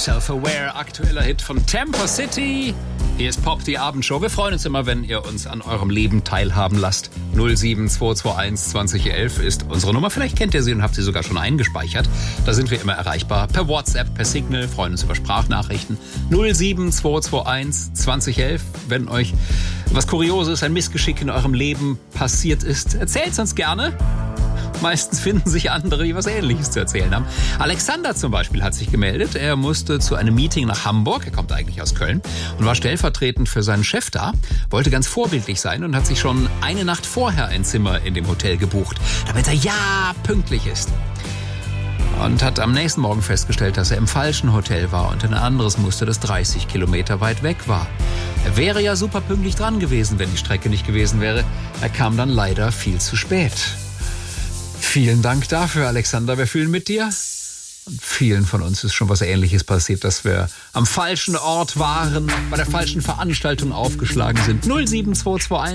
Self-Aware, aktueller Hit von Tempo City. Hier ist Pop, die Abendshow. Wir freuen uns immer, wenn ihr uns an eurem Leben teilhaben lasst. 07221 2011 ist unsere Nummer. Vielleicht kennt ihr sie und habt sie sogar schon eingespeichert. Da sind wir immer erreichbar. Per WhatsApp, per Signal, freuen uns über Sprachnachrichten. 07221 2011. Wenn euch was Kurioses, ein Missgeschick in eurem Leben passiert ist, erzählt's uns gerne. Meistens finden sich andere, die was Ähnliches zu erzählen haben. Alexander zum Beispiel hat sich gemeldet. Er musste zu einem Meeting nach Hamburg. Er kommt eigentlich aus Köln und war stellvertretend für seinen Chef da. Wollte ganz vorbildlich sein und hat sich schon eine Nacht vorher ein Zimmer in dem Hotel gebucht, damit er ja pünktlich ist. Und hat am nächsten Morgen festgestellt, dass er im falschen Hotel war und in ein anderes musste, das 30 Kilometer weit weg war. Er wäre ja super pünktlich dran gewesen, wenn die Strecke nicht gewesen wäre. Er kam dann leider viel zu spät. Vielen Dank dafür, Alexander. Wir fühlen mit dir. Und vielen von uns ist schon was Ähnliches passiert, dass wir am falschen Ort waren, bei der falschen Veranstaltung aufgeschlagen sind. 07221